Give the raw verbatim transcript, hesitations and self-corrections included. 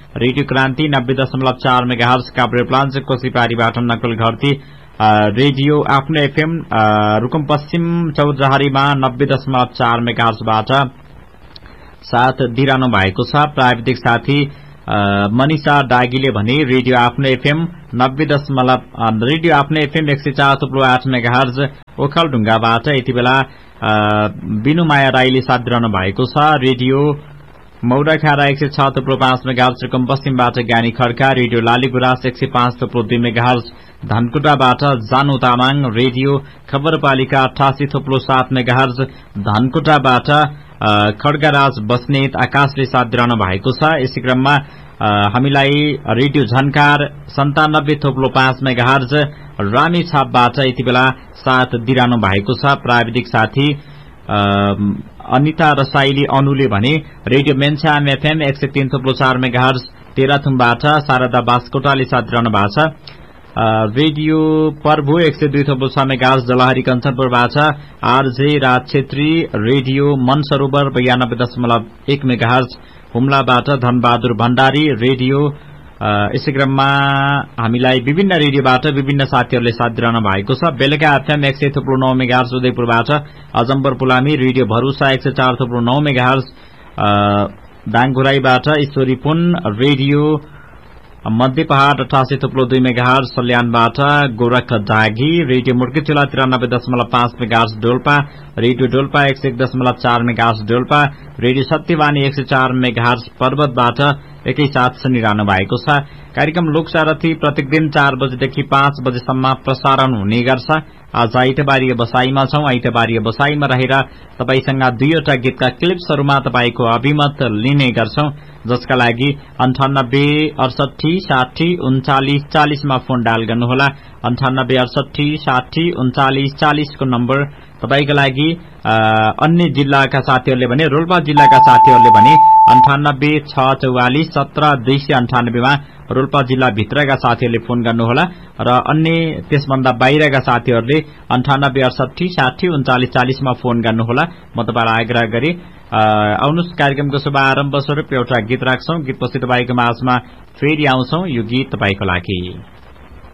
Radio क्रान्ति नब्बे दशमलव चार मेगाहर्ज काभ्रेप्लान्च कोसीपारीबाट नक्कल घरती रेडियो आफ्नो एफएम रुकुम पश्चिम चौरजहरीमा नब्बे दशमलव चार मेगाहर्जबाट साथ दिइरहनु भएको छ। प्राविधिक साथी मनिषा डागीले भने रेडियो आफ्नो एफएम नब्बे दशमलव रेडियो आफ्नो एफएम एक सय चार थुप्रो आठ मेगाहर्ज ओखलढुङ्गाबाट यति बेला बिनुमाया राईले साथ दिइरहनु भएको छ। रेडियो मौराखारा एक सय छ थुप्रो पाँच मेगाहर्ज रुकुम पश्चिमबाट ज्ञानी खड्का, रेडियो लालीगुराँस एक सय पाँच थुप्रो दुई मेगाहर्ज धनकुटाबाट जानु तामाङ, रेडियो खबरपालिका अठासी थुप्रो सात मेगाहर्ज धनकुटाबाट खड्गाराज बस्नेत आकाशले साथ दिइरहनु भएको छ। यसै क्रममा हामीलाई रेडियो झन्कार सन्तानब्बे थोप्लो पाँच मेगाहर्ज रामी छापबाट यति बेला साथ दिइरहनु भएको छ। प्राविधिक साथी अनिता रसाइली अनुले भने रेडियो मेन्साम एफएम एक सय तीन थोप्लो चार मेगाहर्ज तेह्रथुमबाट शारदा बास्कोटाले साथ दिइरहनु भएको छ। रेडियो पर्भु एक सय दुई थोप्लो छ मेगाहर्ज जलहरी कञ्चनपुरबाट आरजे राज छेत्री, रेडियो मनसरोवर बयानब्बे दशमलव एक मेगाहर्ज हुम्लाबाट धनबहादुर भण्डारी, रेडियो यसै क्रममा हामीलाई विभिन्न रेडियोबाट विभिन्न साथीहरूले साथ दिइरहनु भएको छ। बेलुका एफएम एक सय थुप्रो नौ मेगाहर्ज उदयपुरबाट अजम्बर पुलामी, रेडियो भरूसा एक सय चार थुप्रो नौ मेगाहर्ज दाङघुराईबाट ईश्वरी पुन, रेडियो मध्य पहाड़ अठासी थुप्रो दुई मेगाहर्ज सल्यानबाट गोरख जागी, रेडियो मुर्गीचुला तिरानब्बे दशमलव पाँच मेगाहर्ज डोल्पा, रेडियो डोल्पा एक सय एक दशमलव चार मेगाहर्ज डोल्पा, रेडियो सत्यवाणी एक सय चार मेगाहर्ज पर्वतबाट एकैसाथ सुनिरहनु भएको छ। कार्यक्रम लोकसारथी प्रत्येक दिन चार बजेदेखि पाँच बजेसम्म प्रसारण हुने गर्छ। आज आइतबारीय बसाईमा छौं। आइतबारीय बसाईमा रहेर तपाईसँग दुईवटा गीतका क्लिप्सहरूमा तपाईको अभिमत लिने गर्छौं, जसका लागि अन्ठानब्बे अडसठी साठी उन्चालिस चालिसमा फोन डायल गर्नुहोला। अन्ठानब्बे अडसठी साठी उन्चालिस चालिसको नम्बर तपाईका लागि अन्य जिल्लाका साथीहरूले भने रोल्पा जिल्लाका साथीहरूले भने अन्ठानब्बे छ चौवालिस सत्र दुई सय अन्ठानब्बेमा रोल्पा जिल्ला भित्रका साथीहरूले फोन गर्नुहोला र अन्य त्यसभन्दा बाहिरका साथीहरूले अन्ठानब्बे अडसठी साठी उन्चालिस चालिसमा फोन गर्नुहोला। म तपाईलाई आग्रह गरी आउनुस् कार्यक्रमको शुभारम्भ स्वरूप एउटा गीत राख्छौं। गीतपछि तपाईको माझमा फेरि आउँछौं। यो गीत तपाईको लागि